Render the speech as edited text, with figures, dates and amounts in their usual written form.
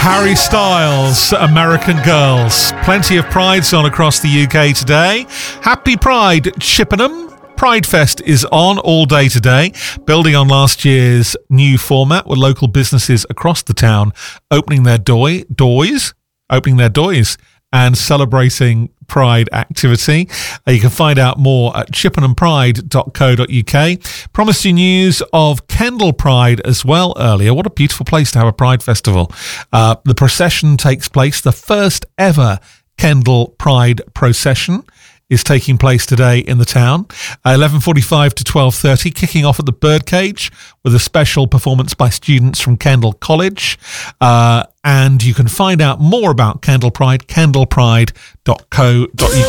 Harry Styles, American Girls. Plenty of Prides on across the UK today. Happy Pride, Chippenham. Pride Fest is on all day today, building on last year's new format with local businesses across the town opening their doors and celebrating Pride activity. You can find out more at chippenhampride.co.uk. Promised you news of Kendal Pride as well earlier. What a beautiful place to have a Pride festival. The procession takes place. The first ever Kendal Pride procession is taking place today in the town. 11:45 to 12:30, kicking off at the Birdcage with a special performance by students from Kendal College. And you can find out more about Kendal Pride, kendalpride.co.uk.